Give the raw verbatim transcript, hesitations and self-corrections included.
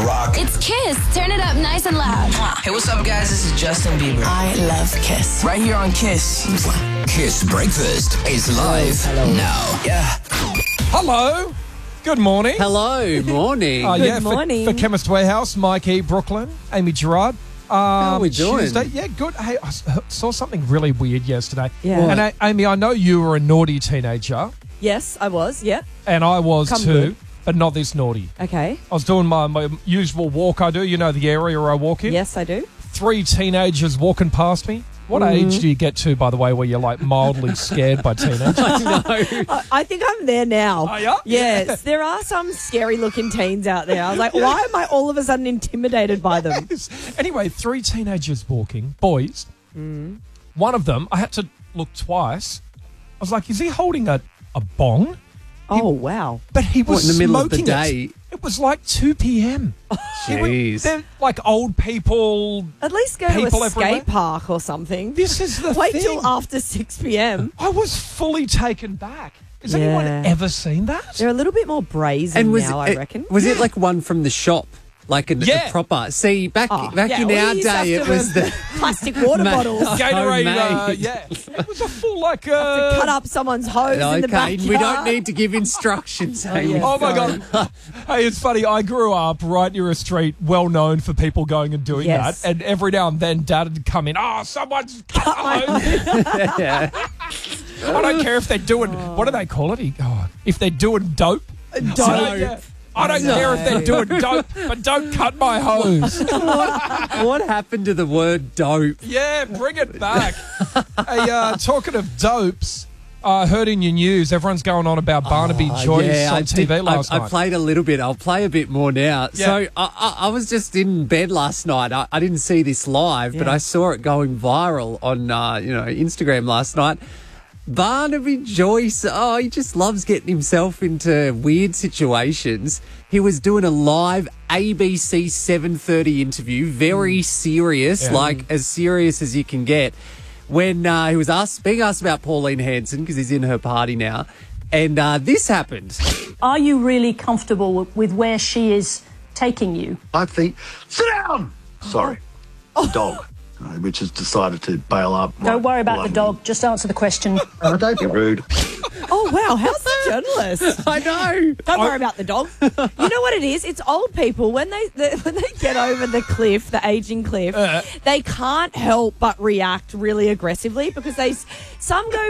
rock. It's Kiss. Turn it up nice and loud. Hey, what's up, guys? This is Justin Bieber. I love Kiss. Right here on Kiss. Kiss Breakfast is live now. Yeah. Hello. Good morning. Hello, morning. Uh, Good yeah, for, morning. For Chemist Warehouse, Mike E. Brooklyn, Amy Gerard. Um, How are we doing? Tuesday. Yeah, good. Hey, I s- saw something really weird yesterday. Yeah. And I, Amy, I know you were a naughty teenager, Yes, I was. Yeah. and I was Come too, good. but not this naughty. Okay. I was doing my, my usual walk I do. You know the area I walk in? Yes, I do. Three teenagers walking past me. What Mm-hmm. age do you get to, by the way, where you're like mildly scared by teenagers? I, I think I'm there now. Are ya? Yes. There are some scary looking teens out there. I was like, why am I all of a sudden intimidated by them? Anyway, three teenagers walking, boys. Mm. One of them, I had to look twice. I was like, is he holding a, a bong? Oh, wow. But he was What, in the middle of the smoking day? It. It was like two p.m. He would- Jeez. They're like old people. At least go to People a everywhere. skate park or something. This is the Wait thing. till after six p.m. I was fully taken back. Has Yeah. anyone ever seen that? They're a little bit more brazen and was now, it, I reckon. Was it like one from the shop? Like a, Yeah. a proper. See, back Oh, back yeah, in we our used to have day, to it was have the plastic water Ma- bottles. Gatorade, uh, homemade. yeah. It was a full like. to Uh, cut up someone's hose in the Okay, backyard. we don't need to give instructions. Amy. yeah. Oh my God. Hey, it's funny. I grew up right near a street well known for people going and doing Yes. that. And every now and then Dad would come in. Oh, someone's cut the hose. Yeah. I don't care if they're doing, what do they call it? He- Oh, if they're doing dope. Dope. So, yeah. I don't No. care if they're doing dope, but don't cut my hose. What happened to the word dope? Yeah, bring it back. Hey, uh, talking of dopes, I heard in your news everyone's going on about Barnaby Oh, Joyce yeah, on I T V did- last I, night. I played a little bit. I'll play a bit more now. Yeah. So I, I, I was just in bed last night. I, I didn't see this live, but Yeah. I saw it going viral on uh, you know Instagram last night. Barnaby Joyce, oh, he just loves getting himself into weird situations. He was doing a live A B C seven thirty interview, very serious, Yeah. like as serious as you can get. When uh, he was asked, being asked about Pauline Hanson, because he's in her party now, and uh, this happened. Are you really comfortable w- with where she is taking you? I think, sit down! Sorry, dog, uh, which has decided to bail up. Don't worry about the Lovely. dog. Just answer the question. Oh, don't be rude. Oh, wow. How's the journalist? I know. Don't worry about the dog. You know what it is? It's old people. When they the, when they get over the cliff, the aging cliff, Uh. they can't help but react really aggressively because they some go